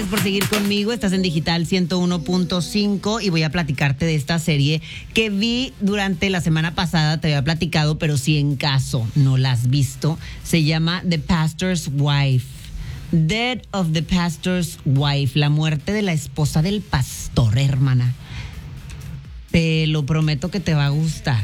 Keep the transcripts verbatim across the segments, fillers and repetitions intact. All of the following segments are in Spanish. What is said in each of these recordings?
Por seguir conmigo, estás en Digital ciento uno punto cinco y voy a platicarte de esta serie que vi durante la semana pasada. Te había platicado, pero si en caso no la has visto, se llama The Pastor's Wife. Death of the Pastor's Wife, la muerte de la esposa del pastor, hermana. Te lo prometo que te va a gustar.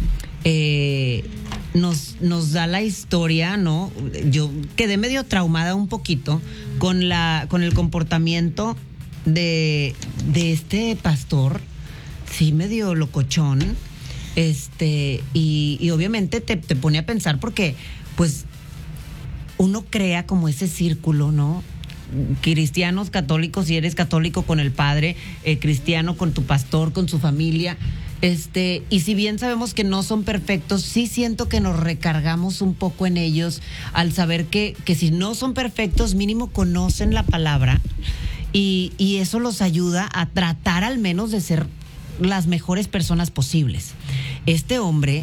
Eh, nos, nos da la historia, ¿no? Yo quedé medio traumada un poquito con la, con el comportamiento de, de este pastor, sí, medio locochón, este, y, y obviamente te, te pone a pensar porque, pues, uno crea como ese círculo, ¿no? Cristianos, católicos, si eres católico con el padre, eh, cristiano con tu pastor, con su familia. Este, y si bien sabemos que no son perfectos, sí siento que nos recargamos un poco en ellos al saber que, que si no son perfectos, mínimo conocen la palabra y, y eso los ayuda a tratar al menos de ser las mejores personas posibles. Este hombre,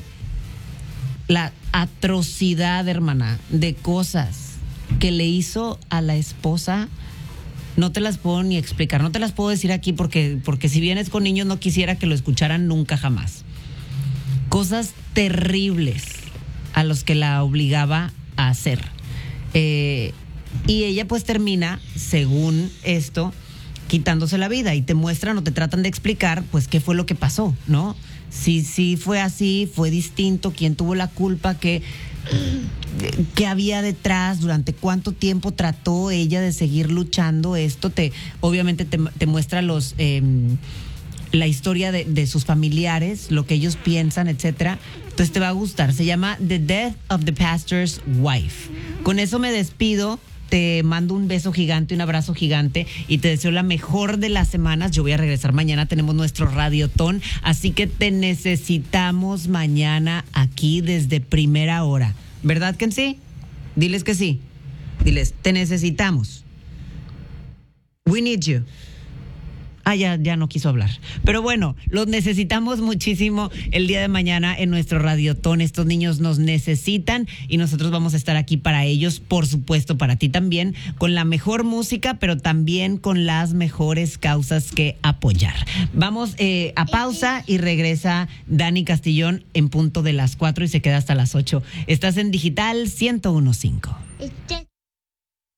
la atrocidad, hermana, de cosas que le hizo a la esposa, no te las puedo ni explicar, no te las puedo decir aquí porque, porque si vienes con niños no quisiera que lo escucharan nunca jamás. Cosas terribles a los que la obligaba a hacer. Eh, y ella pues termina, según esto, quitándose la vida y te muestran o te tratan de explicar pues qué fue lo que pasó, ¿no? Si, si fue así, fue distinto, quién tuvo la culpa, qué... ¿Qué había detrás? ¿Durante cuánto tiempo trató ella de seguir luchando esto? Te, obviamente te, te muestra los eh, la historia de, de sus familiares, lo que ellos piensan, etcétera. Entonces te va a gustar. Se llama The Death of the Pastor's Wife. Con eso me despido. Te mando un beso gigante, un abrazo gigante y te deseo la mejor de las semanas. Yo voy a regresar mañana, tenemos nuestro Radiotón, así que te necesitamos mañana aquí desde primera hora. ¿Verdad que sí? Diles que sí. Diles, te necesitamos. We need you. Ah, ya, ya no quiso hablar. Pero bueno, los necesitamos muchísimo el día de mañana en nuestro Radiotón. Estos niños nos necesitan y nosotros vamos a estar aquí para ellos, por supuesto, para ti también, con la mejor música, pero también con las mejores causas que apoyar. Vamos eh, a pausa y regresa Dani Castillón en punto de las cuatro y se queda hasta las ocho. Estás en Digital ciento uno punto cinco.